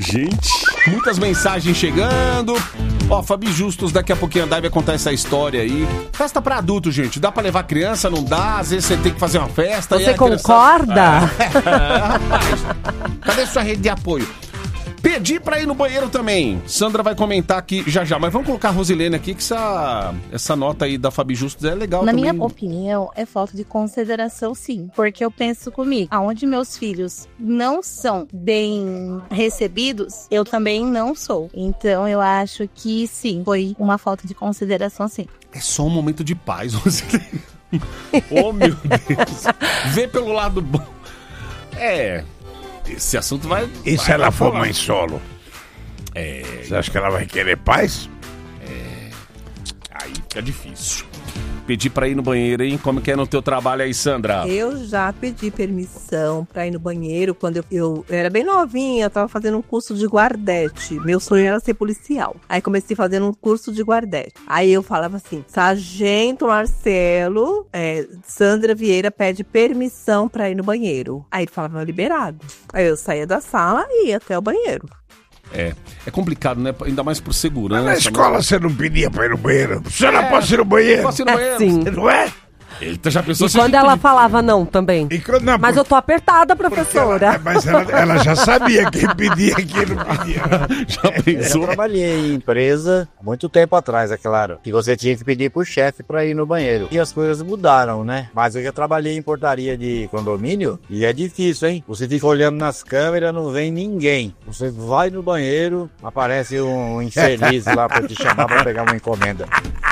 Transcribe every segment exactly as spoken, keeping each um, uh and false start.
Gente, muitas mensagens chegando. Ó, Fabi Justus, daqui a pouquinho a Dai vai contar essa história aí. Festa pra adulto, gente. Dá pra levar criança, não dá? Às vezes você tem que fazer uma festa. Você concorda? Criança... É, rapaz, cadê sua rede de apoio? Pedi pra ir no banheiro também. Sandra vai comentar aqui já já. Mas vamos colocar a Rosilene aqui, que essa, essa nota aí da Fabi Justus é legal Na também. Na minha opinião, é falta de consideração, sim. Porque eu penso comigo, aonde meus filhos não são bem recebidos, eu também não sou. Então, eu acho que, sim, foi uma falta de consideração, sim. É só um momento de paz, Rosilene. Oh, meu Deus. Vê pelo lado bom. É... Esse assunto vai... E vai, se ela for falar. mãe solo? É... Você acha que ela vai querer paz? É... Aí fica difícil. Pedi pra ir no banheiro, hein? Como que é no teu trabalho aí, Sandra? Eu já pedi permissão pra ir no banheiro quando eu, eu era bem novinha, eu tava fazendo um curso de guardete. Meu sonho era ser policial. Aí comecei fazendo um curso de guardete. Aí eu falava assim, Sargento Marcelo, é, Sandra Vieira pede permissão pra ir no banheiro. Aí ele falava, liberado. Aí eu saía da sala e ia até o banheiro. É, é complicado, né? Ainda mais por segurança. Mas na escola mas... você não pedia pra ir no banheiro? Você não É, pode ir no banheiro? Posso ir no banheiro? Sim. Não é? Eita, já pensou E se quando a gente ela pedir- falava não também? E quando- não, Mas por- eu tô apertada, porque professora. ela- mas ela, ela já sabia quem pedia e quem não pedia. Já Eu pensou? trabalhei em empresa há muito tempo atrás, é claro, que você tinha que pedir pro chefe pra ir no banheiro. E as coisas mudaram, né? Mas eu já trabalhei em portaria de condomínio e é difícil, hein? Você fica olhando nas câmeras, não vem ninguém. Você vai no banheiro, aparece um infeliz lá pra te chamar pra pegar uma encomenda.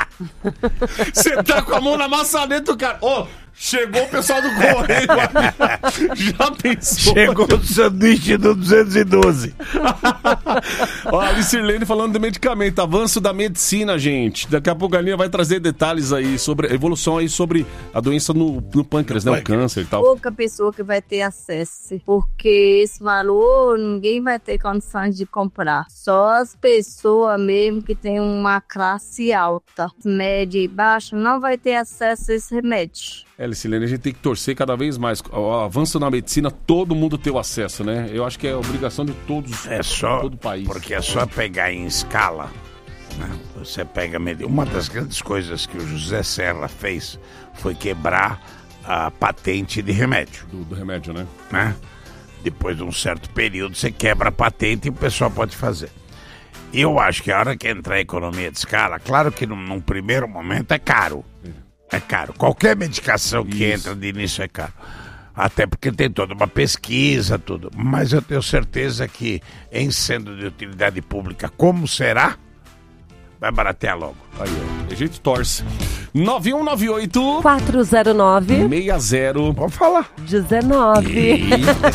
Você tá com a mão na maçaneta, cara. Ó, chegou o pessoal do correio. Já pensou? Chegou o sanduíche do duzentos e doze. Ó, a Alice Irlene falando de medicamento, avanço da medicina, gente. Daqui a pouco a Aninha vai trazer detalhes aí sobre a evolução aí sobre a doença no, no pâncreas, né? O câncer e tal. Pouca pessoa que vai ter acesso, porque esse valor ninguém vai ter condições de comprar. Só as pessoas mesmo que tem uma classe alta, média e baixa, não vai ter acesso a esse remédio. É, Licilene, a gente tem que torcer cada vez mais. O avanço na medicina, todo mundo ter o acesso, né? Eu acho que é obrigação de todos, É só, todo o país. porque é só pegar em escala, né? Você pega... med- Uma das grandes coisas que o José Serra fez foi quebrar a patente de remédio, Do, do remédio, né? né? Depois de um certo período, você quebra a patente e o pessoal pode fazer. E eu acho que a hora que entrar a economia de escala, claro que num, num primeiro momento é caro. É caro. Qualquer medicação que Isso. entra de início é caro. Até porque tem toda uma pesquisa, tudo. Mas eu tenho certeza que, em sendo de utilidade pública, como será, vai baratear logo. Aí, ó. A gente torce. nove um nove oito quatro zero nove, seis zero. Vamos falar. dezenove.